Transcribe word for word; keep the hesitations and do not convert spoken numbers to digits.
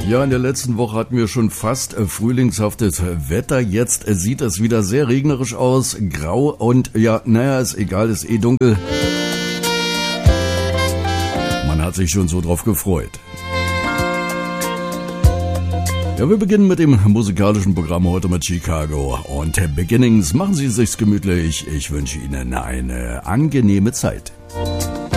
Ja, in der letzten Woche hatten wir schon fast äh, frühlingshaftes Wetter. Jetzt äh, sieht es wieder sehr regnerisch aus, grau und ja, naja, ist egal, ist eh dunkel. Man hat sich schon so drauf gefreut. Ja, wir beginnen mit dem musikalischen Programm heute mit Chicago und Beginnings. Machen Sie es sich gemütlich. Ich wünsche Ihnen eine angenehme Zeit.